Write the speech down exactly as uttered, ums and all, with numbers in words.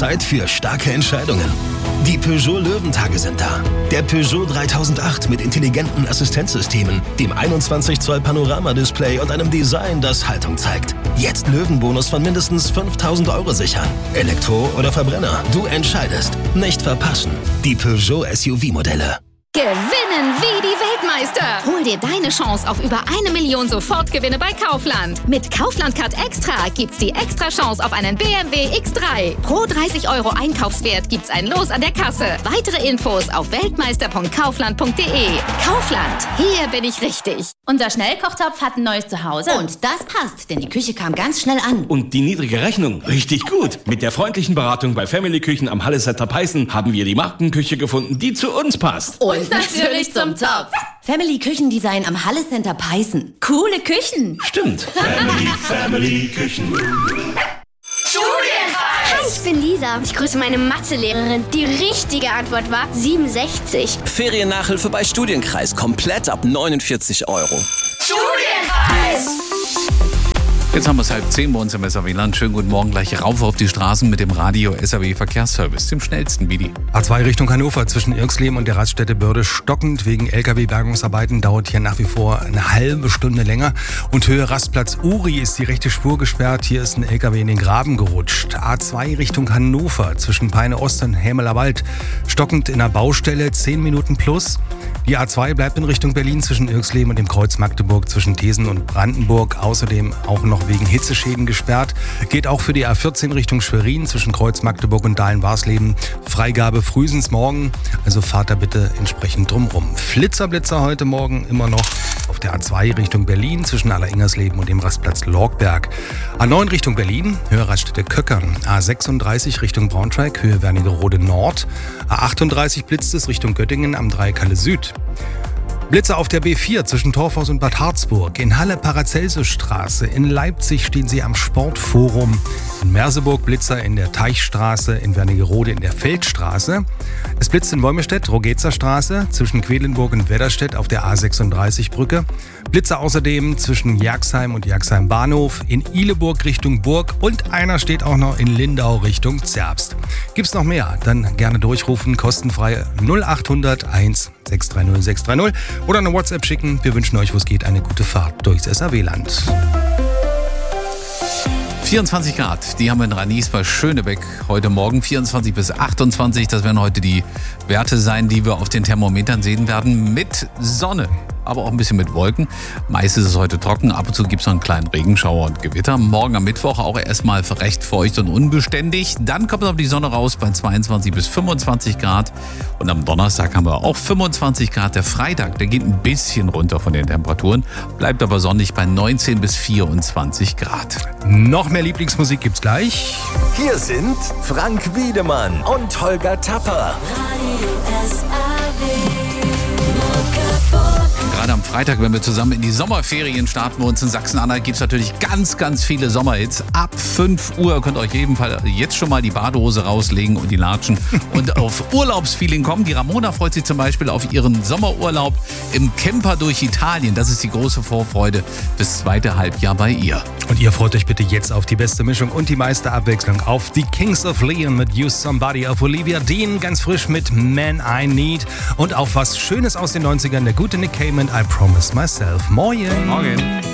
Zeit für starke Entscheidungen. Die Peugeot Löwentage sind da. Der Peugeot dreitausendacht mit intelligenten Assistenzsystemen, dem einundzwanzig Zoll Panoramadisplay und einem Design, das Haltung zeigt. Jetzt Löwenbonus von mindestens fünftausend Euro sichern. Elektro oder Verbrenner, du entscheidest. Nicht verpassen. Die Peugeot S U V-Modelle. Gewinnen wie die Weltmeister! Hol dir deine Chance auf über eine Million Sofortgewinne bei Kaufland. Mit Kaufland Card Extra gibt's die extra Chance auf einen B M W X drei. Pro dreißig Euro Einkaufswert gibt's ein Los an der Kasse. Weitere Infos auf weltmeister punkt kaufland punkt de. Kaufland, hier bin ich richtig. Unser Schnellkochtopf hat ein neues Zuhause. Und das passt, denn die Küche kam ganz schnell an. Und die niedrige Rechnung, richtig gut. Mit der freundlichen Beratung bei Family Küchen am Hallesetter Peißen haben wir die Markenküche gefunden, die zu uns passt. Und natürlich zum Topf. Family Küchendesign am Halle Center Peißen. Coole Küchen. Stimmt. Family, Family Küchen. Studienreis! Hi, ich bin Lisa. Ich grüße meine Mathelehrerin. Die richtige Antwort war siebenundsechzig. Feriennachhilfe bei Studienkreis. Komplett ab neunundvierzig Euro. Studienreis! Jetzt haben wir es halb zehn bei uns im S R W-Land. Schönen guten Morgen, gleich rauf auf die Straßen mit dem Radio S R W Verkehrsservice. Dem schnellsten, wie die. A zwei Richtung Hannover zwischen Irxleben und der Raststätte Börde stockend. Wegen L K W-Bergungsarbeiten dauert hier nach wie vor eine halbe Stunde länger. Und Höhe Rastplatz Uri ist die rechte Spur gesperrt. Hier ist ein L K W in den Graben gerutscht. A zwei Richtung Hannover zwischen Peine Ost und Hämeler Wald stockend in der Baustelle, zehn Minuten plus. Die A zwei bleibt in Richtung Berlin zwischen Irxleben und dem Kreuz Magdeburg zwischen Thesen und Brandenburg. Außerdem auch noch wegen Hitzeschäden gesperrt. Geht auch für die A vierzehn Richtung Schwerin zwischen Kreuz Magdeburg und Dahlen-Warsleben. Freigabe frühestens morgen, also fahrt da bitte entsprechend drumrum. Flitzerblitzer heute Morgen immer noch auf der A zwei Richtung Berlin zwischen Aller-Ingersleben und dem Rastplatz Lorgberg. A neun Richtung Berlin, Höhe Raststätte Köckern. A sechsunddreißig Richtung Braunschweig, Höhe Wernigerode Nord. A achtunddreißig blitzt es Richtung Göttingen am Dreieck-Halle Süd. Blitzer auf der B vier zwischen Torfhaus und Bad Harzburg. In Halle Paracelsusstraße. In Leipzig stehen sie am Sportforum. In Merseburg Blitzer in der Teichstraße. In Wernigerode in der Feldstraße. Es blitzt in Wolmestedt, Rogetzer Straße. Zwischen Quedlinburg und Wedderstedt auf der A sechsunddreißig Brücke. Blitzer außerdem zwischen Jerxheim und Jerxheim Bahnhof. In Ihleburg Richtung Burg. Und einer steht auch noch in Lindau Richtung Zerbst. Gibt's noch mehr? Dann gerne durchrufen. Kostenfrei null achthundert eins sechs drei null sechs drei null. Oder eine WhatsApp schicken. Wir wünschen euch, wo es geht, eine gute Fahrt durchs S R W-Land. vierundzwanzig Grad, die haben wir in Ranis bei Schönebeck heute Morgen. vierundzwanzig bis achtundzwanzig, das werden heute die Werte sein, die wir auf den Thermometern sehen werden. Mit Sonne, aber auch ein bisschen mit Wolken. Meist ist es heute trocken, ab und zu gibt es noch einen kleinen Regenschauer und Gewitter. Morgen am Mittwoch auch erstmal recht feucht und unbeständig. Dann kommt noch die Sonne raus bei zweiundzwanzig bis fünfundzwanzig Grad. Und am Donnerstag haben wir auch fünfundzwanzig Grad. Der Freitag, der geht ein bisschen runter von den Temperaturen, bleibt aber sonnig bei neunzehn bis vierundzwanzig Grad. Noch mehr Lieblingsmusik gibt's gleich. Hier sind Frank Wiedemann und Holger Tapper. Gerade am Freitag, wenn wir zusammen in die Sommerferien starten bei uns in Sachsen-Anhalt, gibt es natürlich ganz, ganz viele Sommerhits. Ab fünf Uhr könnt ihr euch jedenfalls jetzt schon mal die Badehose rauslegen und die Latschen und auf Urlaubsfeeling kommen. Die Ramona freut sich zum Beispiel auf ihren Sommerurlaub im Camper durch Italien. Das ist die große Vorfreude fürs zweite Halbjahr bei ihr. Und ihr freut euch bitte jetzt auf die beste Mischung und die meiste Abwechslung. Auf die Kings of Leon mit Use Somebody, auf Olivia Dean ganz frisch mit Man I Need und auf was Schönes aus den neunzigern, der gute Nick Cave mit I Promise Myself. Morgen. Morgen.